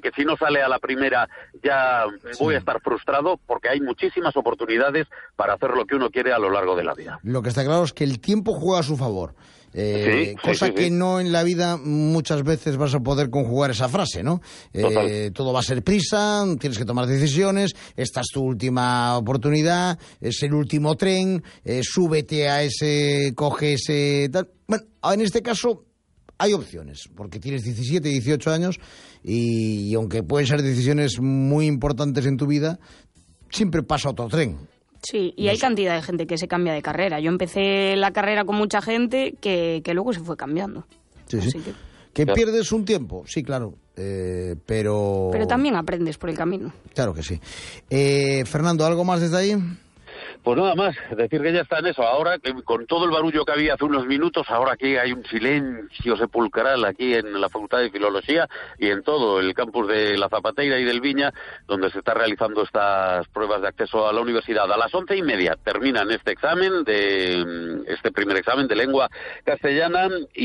de que si no sale a la primera ya voy a estar frustrado, porque hay muchísimas oportunidades para hacer lo que uno quiere a lo largo de la vida. Lo que está claro es que el tiempo juega a su favor. Cosa que no en la vida muchas veces vas a poder conjugar esa frase, ¿no? Todo va a ser prisa, tienes que tomar decisiones, esta es tu última oportunidad, es el último tren, súbete a ese, coge ese... Tal. Bueno, en este caso hay opciones, porque tienes 17, 18 años y aunque pueden ser decisiones muy importantes en tu vida, siempre pasa otro tren. Sí, y hay cantidad de gente que se cambia de carrera. Yo empecé la carrera con mucha gente que luego se fue cambiando. Sí. ¿Que pierdes un tiempo? Sí, claro, pero... Pero también aprendes por el camino. Claro que sí. Fernando, ¿algo más desde ahí? Pues nada más, decir que ya está en eso. Ahora, con todo el barullo que había hace unos minutos, ahora aquí hay un silencio sepulcral aquí en la Facultad de Filología y en todo el campus de La Zapateira y del Viña, donde se está realizando estas pruebas de acceso a la universidad. A las 11:30 terminan este primer examen de lengua castellana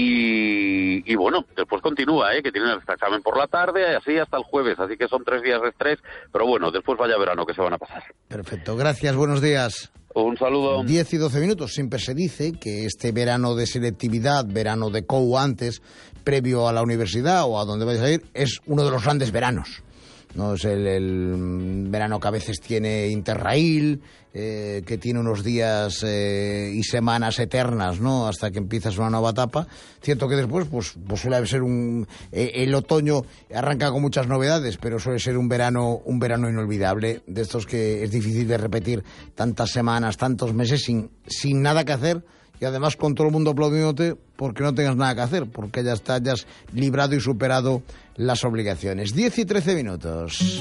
y bueno, después continúa, que tienen este examen por la tarde, así hasta el jueves, así que son 3 días de estrés, pero bueno, después vaya verano que se van a pasar. Perfecto, gracias, buenos días. Un saludo. 10 y 12 minutos. Siempre se dice que este verano de selectividad, verano de COU antes, previo a la universidad o a donde vayas a ir, es uno de los grandes veranos. No es el verano que a veces tiene Interrail, que tiene unos días y semanas eternas, ¿no? Hasta que empiezas una nueva etapa. Cierto que después, pues suele ser el otoño arranca con muchas novedades, pero suele ser un verano inolvidable, de estos que es difícil de repetir tantas semanas, tantos meses sin nada que hacer. Y además con todo el mundo aplaudiéndote porque no tengas nada que hacer, porque ya hayas librado y superado las obligaciones. 10 y 13 minutos.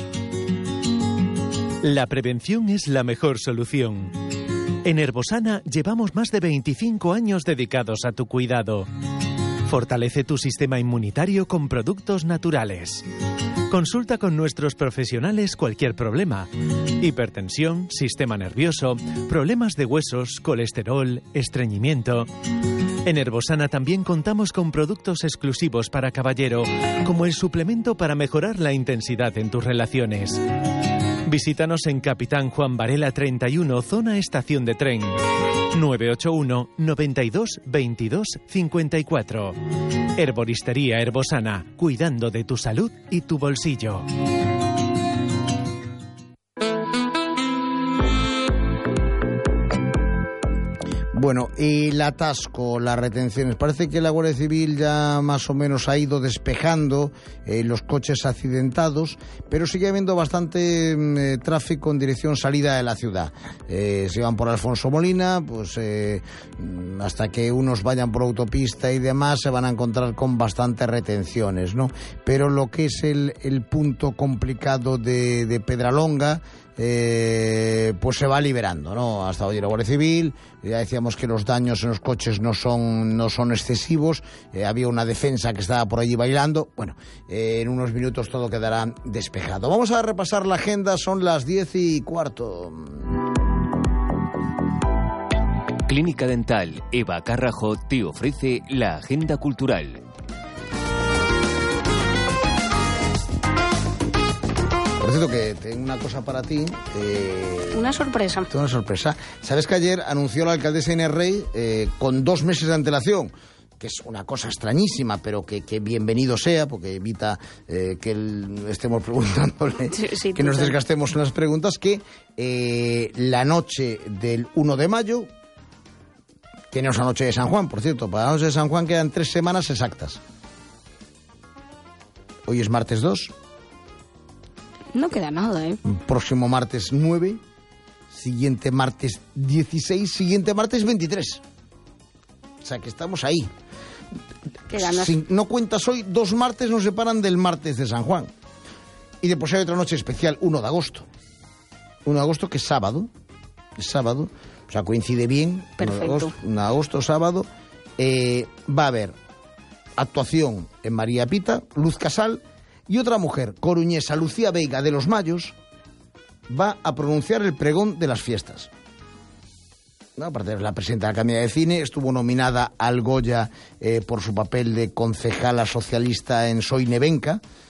La prevención es la mejor solución. En Herbosana llevamos más de 25 años dedicados a tu cuidado. Fortalece tu sistema inmunitario con productos naturales. Consulta con nuestros profesionales cualquier problema. Hipertensión, sistema nervioso, problemas de huesos, colesterol, estreñimiento. En Herbosana también contamos con productos exclusivos para caballero, como el suplemento para mejorar la intensidad en tus relaciones. Visítanos en Capitán Juan Varela 31, zona estación de tren. 981 92 22 54. Herboristería Herbosana, cuidando de tu salud y tu bolsillo. Bueno, el atasco, las retenciones. Parece que la Guardia Civil ya más o menos ha ido despejando los coches accidentados, pero sigue habiendo bastante tráfico en dirección salida de la ciudad. Si van por Alfonso Molina, pues hasta que unos vayan por autopista y demás se van a encontrar con bastantes retenciones, ¿no? Pero lo que es el punto complicado de Pedralonga, pues se va liberando, ¿no? Hasta hoy la Guardia Civil, ya decíamos que los daños en los coches no son excesivos, había una defensa que estaba por allí bailando. Bueno, en unos minutos todo quedará despejado. Vamos a repasar la agenda, son las 10:15. Clínica Dental Eva Carrajo te ofrece la agenda cultural. Por cierto, que tengo una cosa para ti. Una sorpresa. Tengo una sorpresa. ¿Sabes que ayer anunció la alcaldesa Inés Rey con 2 meses de antelación? Que es una cosa extrañísima, pero que bienvenido sea, porque evita que estemos preguntándole, que nos desgastemos en las preguntas, que la noche del 1 de mayo, que no es la noche de San Juan, por cierto, para la noche de San Juan quedan 3 semanas exactas. Hoy es martes 2. No queda nada, ¿eh? Próximo martes 9, siguiente martes 16, siguiente martes 23. O sea que estamos ahí. Si no cuentas hoy, 2 martes nos separan del martes de San Juan. Y después hay otra noche especial, 1 de agosto. 1 de agosto que es sábado. Es sábado, o sea, coincide bien. Perfecto. 1 de agosto, sábado. Va a haber actuación en María Pita, Luz Casal. Y otra mujer, coruñesa, Lucía Veiga de los Mayos, va a pronunciar el pregón de las fiestas. No, aparte de la presidenta de la Academia de Cine, estuvo nominada al Goya por su papel de concejala socialista en Soy Nevenka,